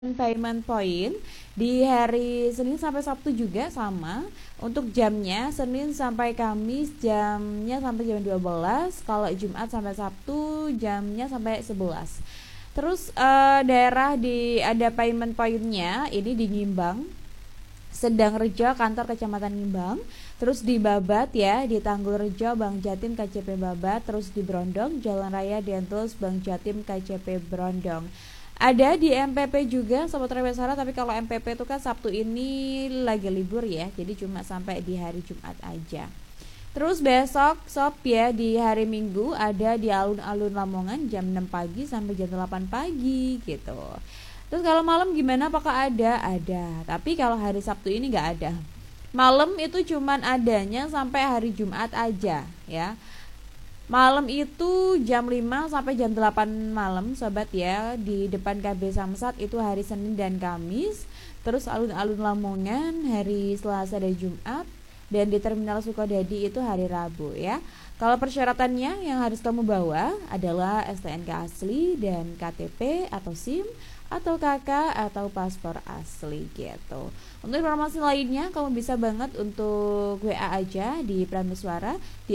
payment point di hari Senin sampai Sabtu juga sama. Untuk jamnya Senin sampai Kamis jamnya sampai jam 12, kalau Jumat sampai Sabtu jamnya sampai 11. Terus daerah di ada payment pointnya ini di Ngimbang, Sedang Rejo, kantor Kecamatan Ngimbang. Terus di Babat ya, di Tanggul Rejo, Bang Jatim, KCP Babat. Terus di Brondong, Jalan Raya Dentels, Bang Jatim, KCP Brondong. Ada di MPP juga Sobat Rewesara, tapi kalau MPP itu kan Sabtu ini lagi libur ya, jadi cuma sampai di hari Jumat aja. Terus besok Sob ya, di hari Minggu ada di Alun-Alun Lamongan jam 6 pagi sampai jam 8 pagi gitu. Terus kalau malam gimana, apakah ada? Ada, tapi kalau hari Sabtu ini nggak ada. Malam itu cuman adanya sampai hari Jumat aja ya. Malam itu jam 5 sampai jam 8 malam Sobat ya, di depan KB Samsat itu hari Senin dan Kamis. Terus alun-alun Lamongan hari Selasa dan Jumat. Dan di Terminal Sukodadi itu hari Rabu ya. Kalau persyaratannya yang harus kamu bawa adalah STNK asli dan KTP atau SIM atau KK atau paspor asli gitu. Untuk informasi lainnya kamu bisa banget untuk WA aja di Prambors Suara di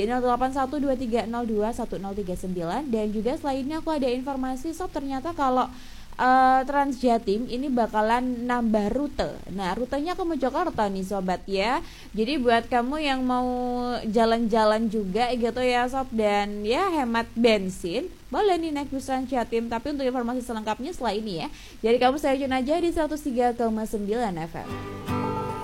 081230210039. Dan juga selainnya aku ada informasi Sob, ternyata kalau Trans Jatim ini bakalan nambah rute. Nah, rutenya ke Mojokerto nih Sobat ya. Jadi buat kamu yang mau jalan-jalan juga gitu ya Sob, dan ya hemat bensin, boleh nih naik bus Trans Jatim. Tapi untuk informasi selengkapnya setelah ini ya. Jadi kamu stay tune aja di 103,9 FM.